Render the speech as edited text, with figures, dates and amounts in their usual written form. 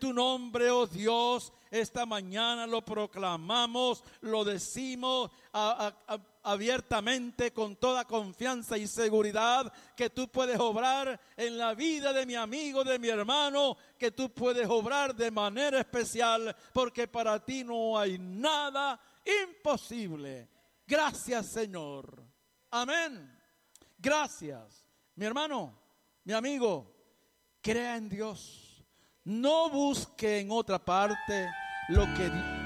tu nombre, oh Dios, esta mañana lo proclamamos, lo decimos abiertamente, con toda confianza y seguridad, que tú puedes obrar en la vida de mi amigo, de mi hermano, que tú puedes obrar de manera especial, porque para ti no hay nada imposible. Gracias, Señor. Amén. Gracias. Mi hermano, mi amigo, crea en Dios. No busque en otra parte lo que